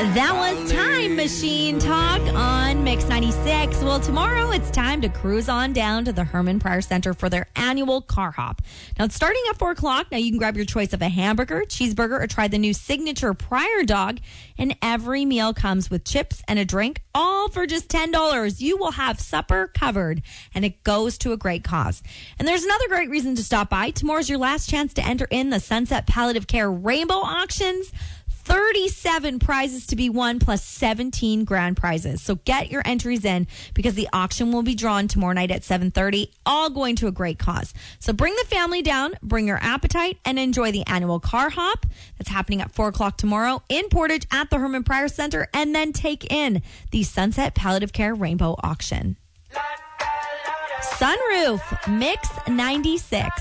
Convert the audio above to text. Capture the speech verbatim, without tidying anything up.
That was Time Machine Talk on Mix ninety-six. Well, tomorrow it's time to cruise on down to the Herman Pryor Center for their annual car hop. Now, it's starting at four o'clock. Now, you can grab your choice of a hamburger, cheeseburger, or try the new signature Pryor dog. And every meal comes with chips and a drink, all for just ten dollars. You will have supper covered, and it goes to a great cause. And there's another great reason to stop by. Tomorrow's your last chance to enter in the Sunset Palliative Care Rainbow Auctions. thirty-seven prizes to be won plus seventeen grand prizes. So get your entries in because the auction will be drawn tomorrow night at seven thirty, all going to a great cause. So bring the family down, bring your appetite, and enjoy the annual car hop that's happening at four o'clock tomorrow in Portage at the Herman Pryor Center, and then take in the Sunset Palliative Care Rainbow Auction. Sunroof, Mix ninety-six.